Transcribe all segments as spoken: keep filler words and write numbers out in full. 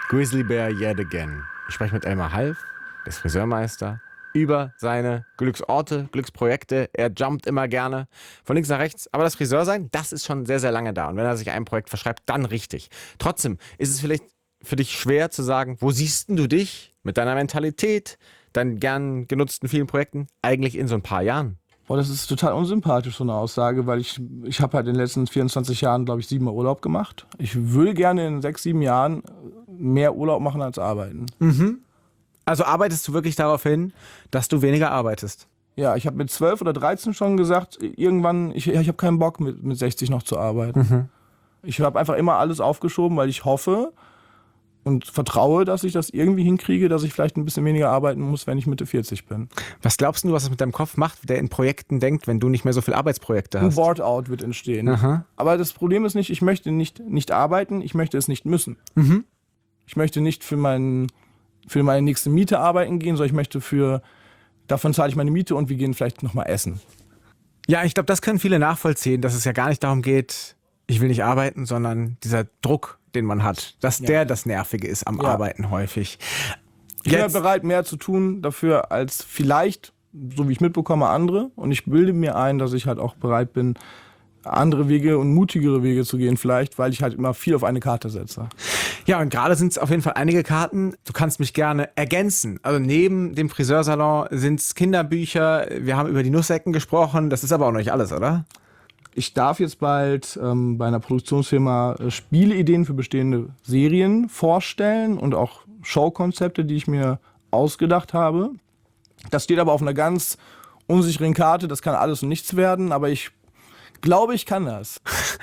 Grizzly Bear yet again. Ich spreche mit Elmar Half, der ist Friseurmeister, über seine Glücksorte, Glücksprojekte. Er jumpt immer gerne von links nach rechts. Aber das Friseursein, das ist schon sehr, sehr lange da. Und wenn er sich einem Projekt verschreibt, dann richtig. Trotzdem ist es vielleicht für dich schwer zu sagen, wo siehst denn du dich mit deiner Mentalität, deinen gern genutzten vielen Projekten eigentlich in so ein paar Jahren? Boah, das ist total unsympathisch, so eine Aussage, weil ich, ich habe halt in den letzten vierundzwanzig Jahren, glaube ich, siebenmal Urlaub gemacht. Ich will gerne in sechs, sieben Jahren mehr Urlaub machen als arbeiten. Mhm. Also arbeitest du wirklich darauf hin, dass du weniger arbeitest? Ja, ich habe mit zwölf oder dreizehn schon gesagt, irgendwann, ich, ich habe keinen Bock mit, mit sechzig noch zu arbeiten. Mhm. Ich habe einfach immer alles aufgeschoben, weil ich hoffe und vertraue, dass ich das irgendwie hinkriege, dass ich vielleicht ein bisschen weniger arbeiten muss, wenn ich Mitte vierzig bin. Was glaubst du, was es mit deinem Kopf macht, der in Projekten denkt, wenn du nicht mehr so viele Arbeitsprojekte Ein hast? Board-out wird entstehen. Aha. Aber das Problem ist nicht, ich möchte nicht, nicht arbeiten, ich möchte es nicht müssen. Mhm. Ich möchte nicht für, meinen, für meine nächste Miete arbeiten gehen, sondern ich möchte für, davon zahle ich meine Miete und wir gehen vielleicht nochmal essen. Ja, ich glaube, das können viele nachvollziehen, dass es ja gar nicht darum geht, ich will nicht arbeiten, sondern dieser Druck, den man hat, dass Ja. der das Nervige ist am Ja. Arbeiten häufig. Ich bin Jetzt- ja bereit, mehr zu tun dafür als vielleicht, so wie ich mitbekomme, andere. Und ich bilde mir ein, dass ich halt auch bereit bin, andere Wege und mutigere Wege zu gehen vielleicht, weil ich halt immer viel auf eine Karte setze. Ja, und gerade sind es auf jeden Fall einige Karten. Du kannst mich gerne ergänzen. Also neben dem Friseursalon sind es Kinderbücher. Wir haben über die Nussecken gesprochen. Das ist aber auch noch nicht alles, oder? Ich darf jetzt bald ähm, bei einer Produktionsfirma äh, Spieleideen für bestehende Serien vorstellen und auch Showkonzepte, die ich mir ausgedacht habe. Das steht aber auf einer ganz unsicheren Karte. Das kann alles und nichts werden, aber ich glaube, ich kann das.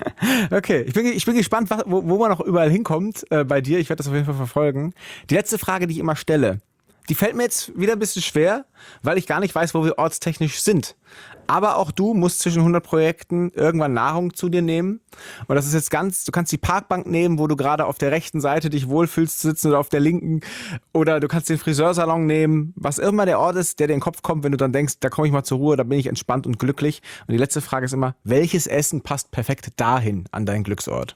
Okay, ich bin, ich bin gespannt, was, wo, wo man noch überall hinkommt äh, bei dir. Ich werde das auf jeden Fall verfolgen. Die letzte Frage, die ich immer stelle, die fällt mir jetzt wieder ein bisschen schwer, weil ich gar nicht weiß, wo wir ortstechnisch sind. Aber auch du musst zwischen hundert Projekten irgendwann Nahrung zu dir nehmen. Und das ist jetzt ganz, du kannst die Parkbank nehmen, wo du gerade auf der rechten Seite dich wohlfühlst zu sitzen oder auf der linken. Oder du kannst den Friseursalon nehmen, was immer der Ort ist, der dir in den Kopf kommt, wenn du dann denkst, da komme ich mal zur Ruhe, da bin ich entspannt und glücklich. Und die letzte Frage ist immer, welches Essen passt perfekt dahin, an deinen Glücksort?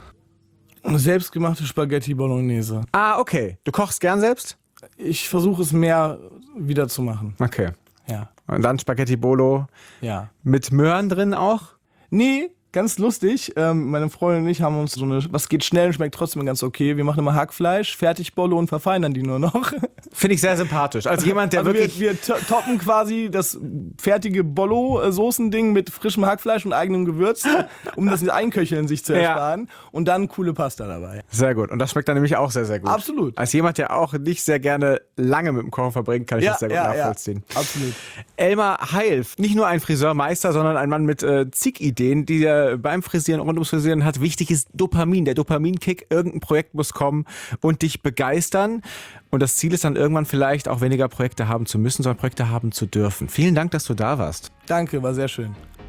Selbstgemachte Spaghetti Bolognese. Ah, okay. Du kochst gern selbst? Ich versuche es mehr wieder zu machen. Okay. Ja. Und dann Spaghetti Bolo Ja. mit Möhren drin auch? Nee, ganz lustig. Ähm, meine Freundin und ich haben uns so eine, was geht schnell und schmeckt trotzdem ganz okay. Wir machen immer Hackfleisch, Fertigbolle und verfeinern die nur noch. Finde ich sehr sympathisch. Als jemand, der Also wirklich... wir, wir to- toppen quasi das fertige Bollo-Soßending mit frischem Hackfleisch und eigenem Gewürz, um das Einköcheln sich zu Ja. ersparen. Und dann coole Pasta dabei. Sehr gut. Und das schmeckt dann nämlich auch sehr, sehr gut. Absolut. Als jemand, der auch nicht sehr gerne lange mit dem Kochen verbringt, kann ich das sehr gut nachvollziehen. Ja, absolut. Elmar Heilf, nicht nur ein Friseurmeister, sondern ein Mann mit äh, zig Ideen, die er beim Frisieren und ums Frisieren hat. Wichtig ist Dopamin, der Dopaminkick. Irgendein Projekt muss kommen und dich begeistern. Und das Ziel ist dann irgendwann vielleicht auch weniger Projekte haben zu müssen, sondern Projekte haben zu dürfen. Vielen Dank, dass du da warst. Danke, war sehr schön.